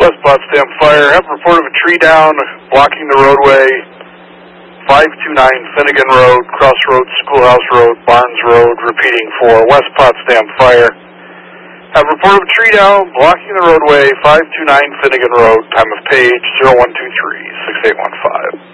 West Potsdam Fire, have a report of a tree down blocking the roadway, 529 Finnegan Road, Crossroads, Schoolhouse Road, Barnes Road, repeating for West Potsdam Fire. Have a report of a tree down blocking the roadway, 529 Finnegan Road, time of page 0123-6815.